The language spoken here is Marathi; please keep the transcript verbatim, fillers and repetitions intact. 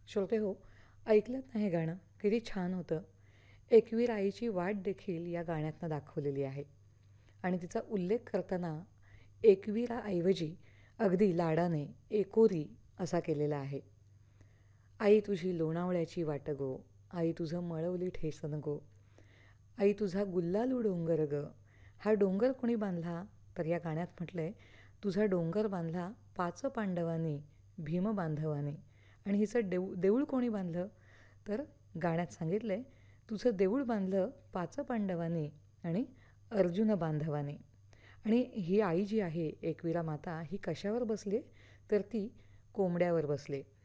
श्रोते हो, ऐकलंत ना हे गाणं? किती छान होतं. एकवीर आईची वाट देखील या गाण्यातनं दाखवलेली आहे आणि तिचा उल्लेख करताना एकविराऐवजी अगदी लाडाने एकोरी असा केलेला आहे. आई तुझी लोणावळ्याची वाट गो, आई तुझं मळवली ठेसन गो, आई तुझा गुल्लालू डोंगर ग. हा डोंगर कोणी बांधला? तर या गाण्यात म्हटलंय, तुझा डोंगर बांधला पाच पांडवांनी, भीम बांधवाने. आणि हिचं देऊ देऊळ कोणी बांधलं? तर गाण्यात सांगितलंय, तुझं देऊळ बांधलं पाच पांडवांनी आणि अर्जुन बांधवाने. आणि ही आई जी आहे एकविरा माता ही कशावर बसली? तर ती कोंबड्यावर बसले.